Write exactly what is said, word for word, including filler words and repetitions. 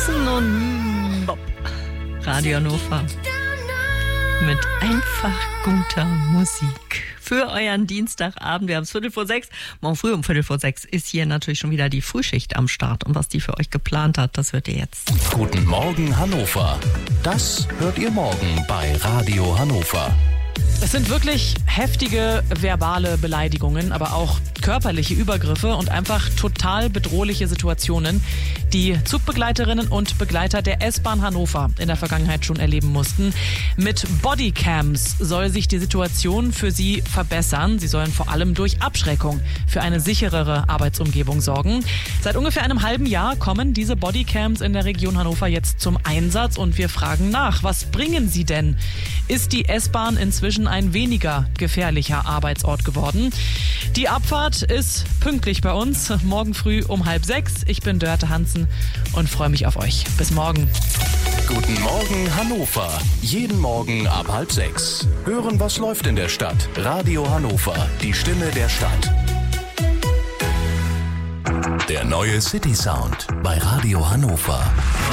Jackson und Bob. Radio Hannover. Mit einfach guter Musik. Für euren Dienstagabend. Wir haben es Viertel vor sechs. Morgen früh um Viertel vor sechs ist hier natürlich schon wieder die Frühschicht am Start. Und was die für euch geplant hat, das hört ihr jetzt. Guten Morgen Hannover. Das hört ihr morgen bei Radio Hannover. Es sind wirklich heftige verbale Beleidigungen, aber auch körperliche Übergriffe und einfach total bedrohliche Situationen, die Zugbegleiterinnen und Begleiter der S-Bahn Hannover in der Vergangenheit schon erleben mussten. Mit Bodycams soll sich die Situation für sie verbessern. Sie sollen vor allem durch Abschreckung für eine sicherere Arbeitsumgebung sorgen. Seit ungefähr einem halben Jahr kommen diese Bodycams in der Region Hannover jetzt zum Einsatz und wir fragen nach, was bringen sie denn? Ist die S-Bahn inzwischen ein weniger gefährlicher Arbeitsort geworden? Die Abfahrt ist pünktlich bei uns, morgen früh um halb sechs. Ich bin Dörte Hansen und freue mich auf euch. Bis morgen. Guten Morgen Hannover. Jeden Morgen ab halb sechs. Hören, was läuft in der Stadt. Radio Hannover, die Stimme der Stadt. Der neue City Sound bei Radio Hannover.